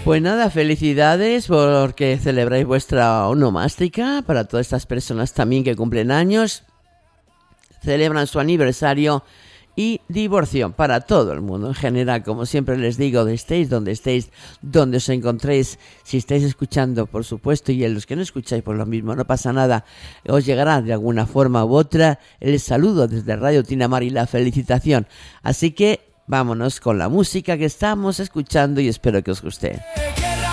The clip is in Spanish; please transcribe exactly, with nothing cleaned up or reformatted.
Pues nada, felicidades porque celebráis vuestra onomástica, para todas estas personas también que cumplen años, celebran su aniversario y divorcio para todo el mundo en general. Como siempre les digo, donde estéis, donde estéis, donde os encontréis, si estáis escuchando, por supuesto, y en los que no escucháis, por lo mismo, no pasa nada, os llegará de alguna forma u otra el saludo desde Radio Tinamar y la felicitación. Así que vámonos con la música que estamos escuchando y espero que os guste.